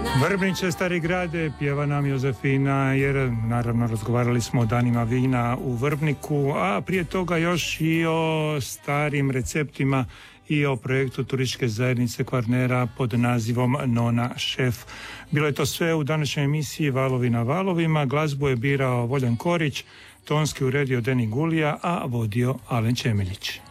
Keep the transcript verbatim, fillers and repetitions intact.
Vrbniče Stari grade, pjeva nam Jozefina, jer naravno razgovarali smo o danima vina u Vrbniku, a prije toga još i o starim receptima i o projektu turističke zajednice Kvarnera pod nazivom Nona Šef. Bilo je to sve u današnjoj emisiji Valovi na valovima. Glazbu je birao Voljan Korić, tonski uredio Deni Gulija, a vodio Alen Čemeljić.